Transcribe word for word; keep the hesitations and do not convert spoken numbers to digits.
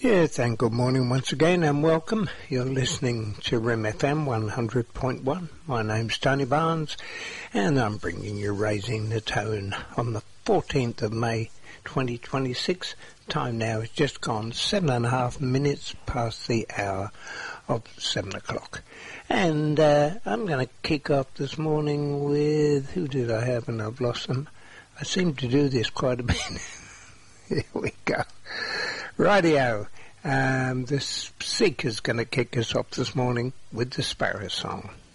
Yes, and good morning once again and welcome. You're listening to R I M F M one hundred point one. My name's Tony Barnes and I'm bringing you Raising the Tone on the fourteenth of May twenty twenty-six. Time now has just gone seven and a half minutes past the hour of seven o'clock. And uh, I'm going to kick off this morning with, who did I have and I've lost them? I seem to do this quite a bit. Here we go. Rightio. Um, this Seeker's going to kick us off this morning with the Sparrow Song.